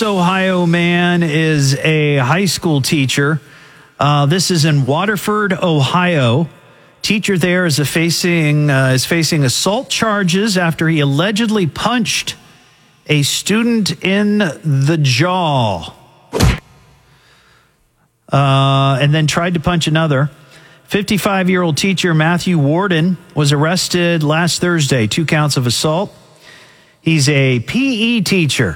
Ohio man is a high school teacher. This is in Waterford, Ohio. Teacher there is facing assault charges after he allegedly punched a student in the jaw and then tried to punch another. 55-year-old teacher Matthew Warden was arrested last Thursday, 2 counts of assault. He's a PE teacher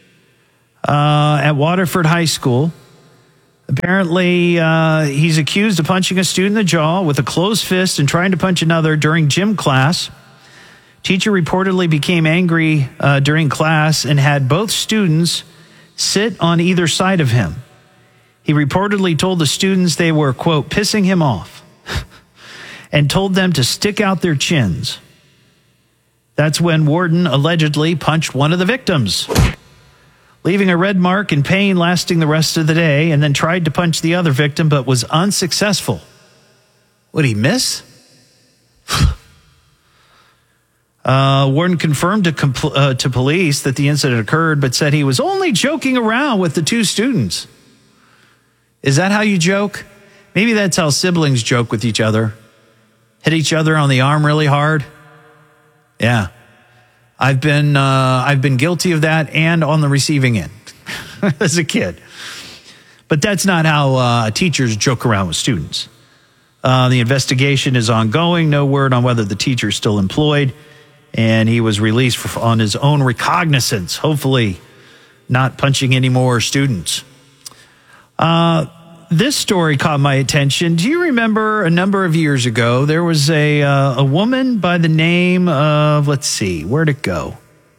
at Waterford High School. Apparently, he's accused of punching a student in the jaw with a closed fist and trying to punch another during gym class. Teacher reportedly became angry during class and had both students sit on either side of him. He reportedly told the students they were, quote, pissing him off and told them to stick out their chins. That's when Warden allegedly punched one of the victims, leaving a red mark and pain lasting the rest of the day, and then tried to punch the other victim but was unsuccessful. Would he miss? Warden confirmed to police that the incident occurred, but said he was only joking around with the 2 students. Is that how you joke? Maybe that's how siblings joke with each other. Hit each other on the arm really hard. Yeah. I've been guilty of that and on the receiving end as a kid. But that's not how teachers joke around with students. The investigation is ongoing. No word on whether the teacher is still employed. And he was released on his own recognizance, hopefully not punching any more students. This story caught my attention. Do you remember a number of years ago, there was a woman by the name of, let's see, where'd it go?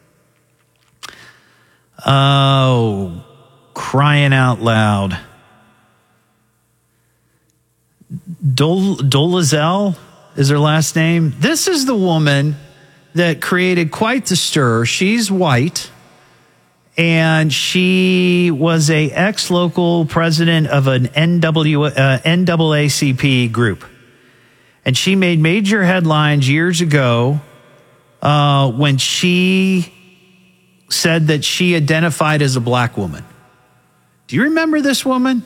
Oh, crying out loud. Dolezal is her last name. This is the woman that created quite the stir. She's white, and she was a ex-local president of an NAACP group. And she made major headlines years ago when she said that she identified as a black woman. Do you remember this woman?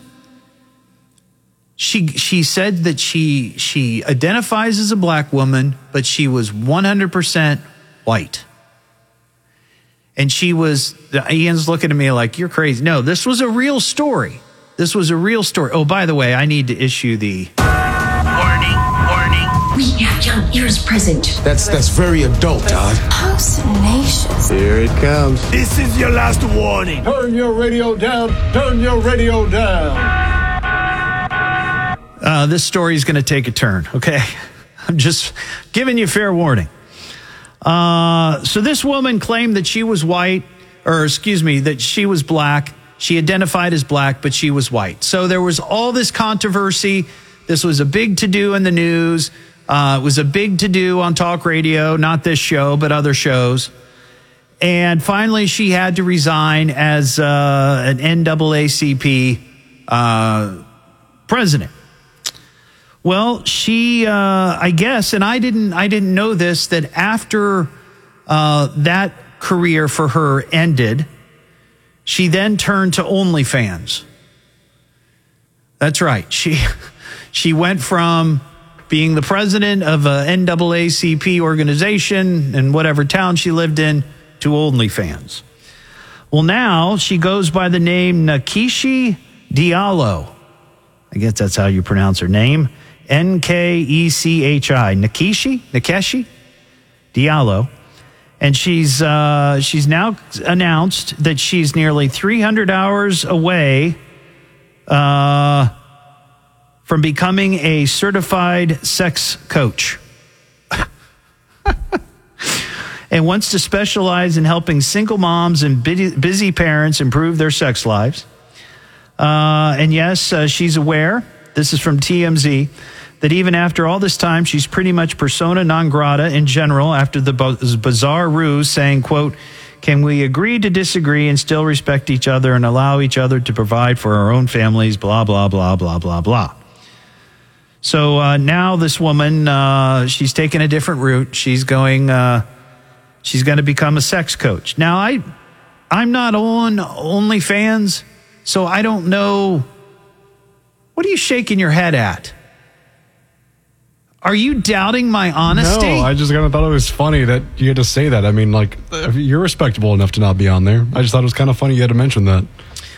She said that she identifies as a black woman, but she was 100% white. And Ian's looking at me like, you're crazy. No, this was a real story. This was a real story. Oh, by the way, I need to issue the... Warning. We have young ears present. That's very adult, Todd. How salacious. Here it comes. This is your last warning. Turn your radio down. Turn your radio down. This story is going to take a turn, okay? I'm just giving you fair warning. So this woman claimed that she was white, that she was black. She identified as black, but she was white. So there was all this controversy. This was a big to-do in the news. It was a big to-do on talk radio, not this show, but other shows. And finally, she had to resign as an NAACP president. Well, she, I guess, and I didn't know this, that after that career for her ended, she then turned to OnlyFans. That's right. She went from being the president of a NAACP organization in whatever town she lived in to OnlyFans. Well, now she goes by the name Nkechi Diallo. I guess that's how you pronounce her name. Nkechi, Nkechi Diallo. And she's now announced that she's nearly 300 hours away from becoming a certified sex coach. And wants to specialize in helping single moms and busy parents improve their sex lives. And yes, she's aware, this is from TMZ, that even after all this time, she's pretty much persona non grata in general after the bizarre ruse saying, quote, can we agree to disagree and still respect each other and allow each other to provide for our own families, blah, blah, blah, blah, blah, blah. So now this woman, she's taken a different route. She's going to become a sex coach. Now, I'm not on OnlyFans, so I don't know. What are you shaking your head at? Are you doubting my honesty? No, I just kind of thought it was funny that you had to say that. I mean, like, you're respectable enough to not be on there. I just thought it was kind of funny you had to mention that.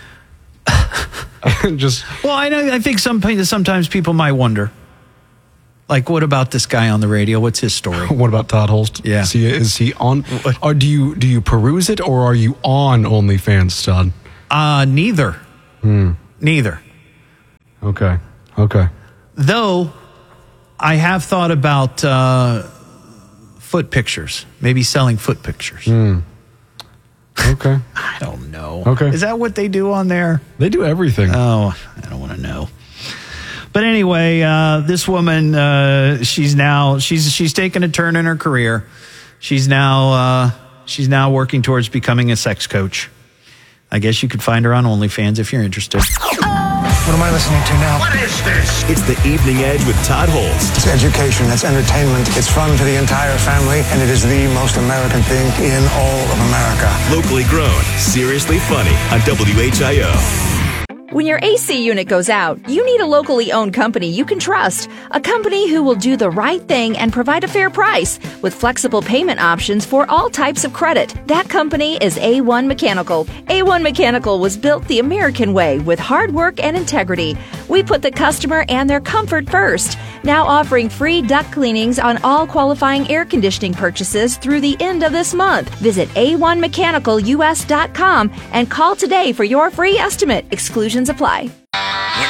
Well, I think sometimes people might wonder, like, what about this guy on the radio? What's his story? What about Todd Holst? Yeah. Is he on? Or do you peruse it, or are you on OnlyFans, Todd? Neither. Neither. Okay. Though, I have thought about foot pictures, maybe selling foot pictures. Okay. I don't know. Okay. Is that what they do on there? They do everything. Oh, I don't want to know. But anyway, this woman, she's taken a turn in her career. She's now working towards becoming a sex coach. I guess you could find her on OnlyFans if you're interested. What am I listening to now? What is this? It's the Evening Edge with Todd Holst. It's education, it's entertainment, it's fun for the entire family, and it is the most American thing in all of America. Locally grown, seriously funny on WHIO. When your AC unit goes out, you need a locally owned company you can trust. A company who will do the right thing and provide a fair price with flexible payment options for all types of credit. That company is A1 Mechanical. A1 Mechanical was built the American way with hard work and integrity. We put the customer and their comfort first. Now offering free duct cleanings on all qualifying air conditioning purchases through the end of this month. Visit A1MechanicalUS.com and call today for your free estimate. Exclusions apply.